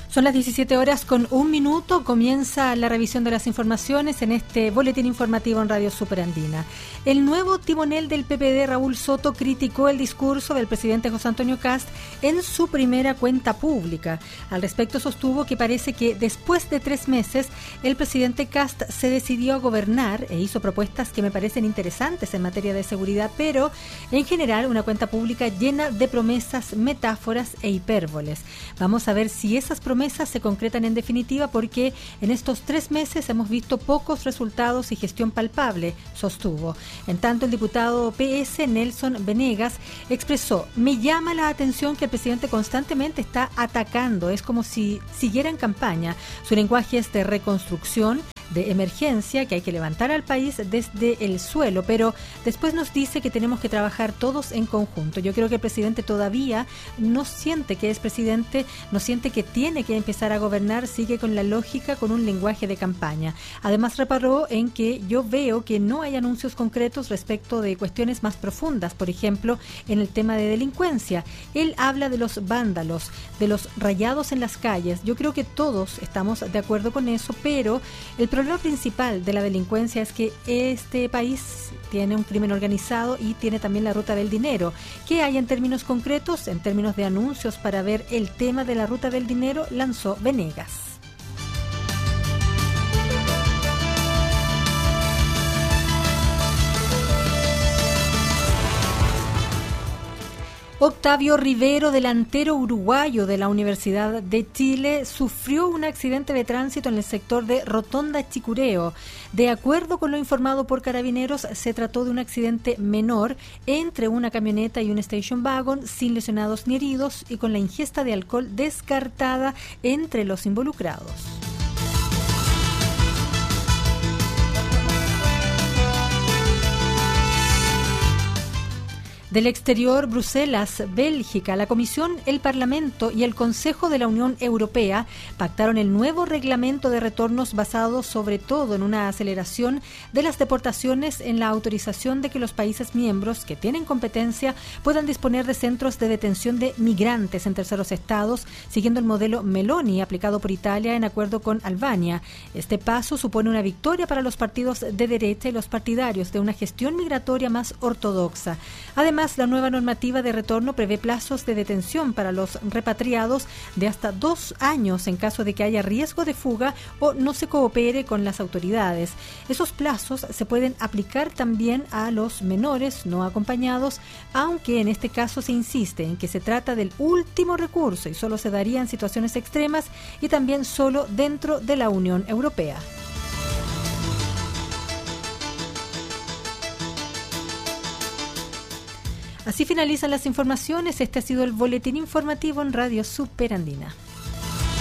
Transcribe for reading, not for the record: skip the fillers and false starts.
Son las 17:01. Comienza la revisión de las informaciones en este boletín informativo en Radio Superandina. El nuevo timonel del PPD, Raúl Soto, criticó el discurso del presidente José Antonio Kast en su primera cuenta pública. Al respecto sostuvo que parece que después de 3 meses el presidente Kast se decidió a gobernar e hizo propuestas que me parecen interesantes en materia de seguridad, pero en general una cuenta pública llena de promesas, metáforas e hipérboles. Vamos a ver si esas promesas se concretan en definitiva, porque en estos 3 meses hemos visto pocos resultados y gestión palpable, sostuvo. En tanto, el diputado PS, Nelson Venegas, expresó: me llama la atención que el presidente constantemente está atacando, es como si siguiera en campaña. Su lenguaje es de reconstrucción, de emergencia, que hay que levantar al país desde el suelo, pero después nos dice que tenemos que trabajar todos en conjunto. Yo creo que el presidente todavía no siente que es presidente, no siente que tiene que empezar a gobernar, sigue con la lógica, con un lenguaje de campaña. Además, reparó en que yo veo que no hay anuncios concretos respecto de cuestiones más profundas, por ejemplo, en el tema de delincuencia. Él habla de los vándalos, de los rayados en las calles. Yo creo que todos estamos de acuerdo con eso, pero el problema principal de la delincuencia es que este país tiene un crimen organizado y tiene también la ruta del dinero. ¿Qué hay en términos concretos? En términos de anuncios para ver el tema de la ruta del dinero, lanzó Venegas. Octavio Rivero, delantero uruguayo de la Universidad de Chile, sufrió un accidente de tránsito en el sector de Rotonda Chicureo. De acuerdo con lo informado por Carabineros, se trató de un accidente menor entre una camioneta y un station wagon, sin lesionados ni heridos y con la ingesta de alcohol descartada entre los involucrados. Del exterior, Bruselas, Bélgica, la Comisión, el Parlamento y el Consejo de la Unión Europea pactaron el nuevo reglamento de retornos basado sobre todo en una aceleración de las deportaciones, en la autorización de que los países miembros que tienen competencia puedan disponer de centros de detención de migrantes en terceros estados, siguiendo el modelo Meloni aplicado por Italia en acuerdo con Albania. Este paso supone una victoria para los partidos de derecha y los partidarios de una gestión migratoria más ortodoxa. Además, la nueva normativa de retorno prevé plazos de detención para los repatriados de hasta 2 años en caso de que haya riesgo de fuga o no se coopere con las autoridades. Esos plazos se pueden aplicar también a los menores no acompañados, aunque en este caso se insiste en que se trata del último recurso y solo se daría en situaciones extremas y también solo dentro de la Unión Europea. Así finalizan las informaciones. Este ha sido el boletín informativo en Radio Superandina.